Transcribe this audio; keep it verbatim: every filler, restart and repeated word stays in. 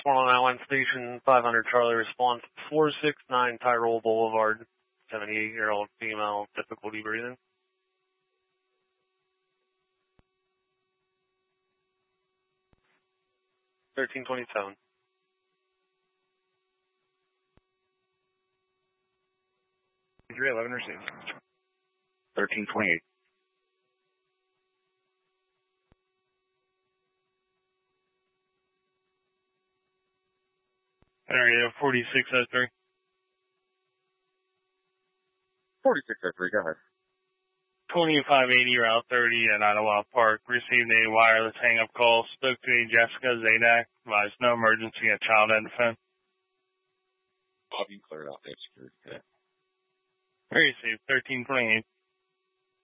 Swan Island Station, five hundred Charlie response, four six nine Tyrol Boulevard, seventy-eight-year-old female, difficulty breathing. thirteen twenty-seven. three eleven received. thirteen twenty-eight. Area forty-six oh three. forty-six oh three, go ahead. twenty-five eighty Route thirty at Idlewild Park. Received a wireless hang-up call. Spoke to a Jessica Zadak. Advised no emergency at child end defense. Bob, you cleared out that security. Received thirteen twenty-eight.